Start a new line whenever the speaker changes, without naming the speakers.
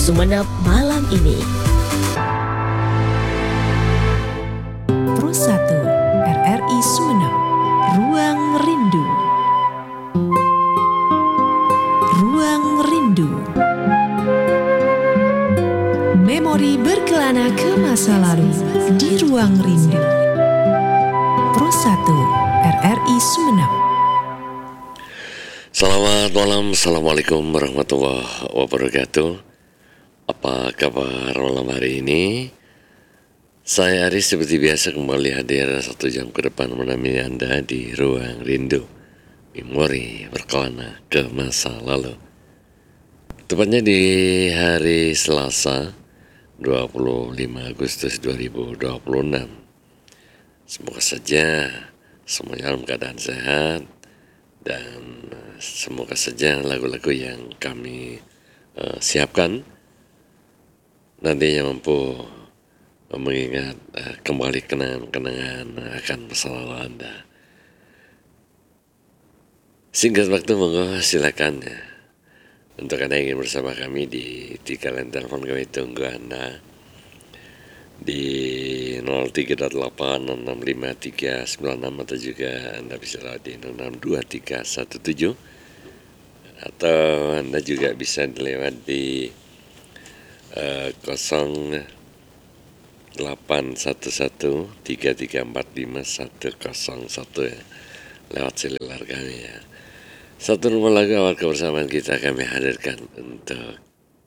Sumeneb malam ini.
Pro 1 RRI Sumeneb, Ruang Rindu. Ruang Rindu. Memori berkelana ke masa lalu di Ruang Rindu. Pro 1 RRI Sumeneb.
Selamat malam, Assalamualaikum warahmatullahi wabarakatuh. Apa kabar malam hari ini? Saya Aris seperti biasa kembali hadir 1 jam ke depan menemani Anda di Ruang Rindu. Memori berkelana ke masa lalu. Tepatnya di hari Selasa 25 Agustus 2026. Semoga saja semuanya dalam keadaan sehat dan semoga saja lagu-lagu yang kami siapkan nantinya mampu mengingat kembali kenangan-kenangan akan masa lalu Anda. Singkat waktu monggo silakan ya. Untuk Anda yang ingin bersama kami di kalian telepon, kami tunggu Anda di 0388665396 atau juga Anda bisa lewat di 062317 atau Anda juga bisa lewat di 081133451101 ya, lewat seluler kami ya. Satu nomor lagu awal kebersamaan kita kami hadirkan untuk